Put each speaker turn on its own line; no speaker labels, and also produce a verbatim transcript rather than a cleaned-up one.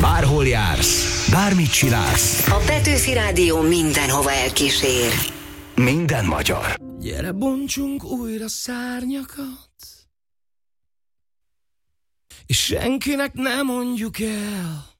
Bárhol jársz, bármit csinálsz,
A Petőfi Rádió mindenhova elkísér.
minden magyar.
Gyere, bontsunk újra szárnyakat, és senkinek ne mondjuk el,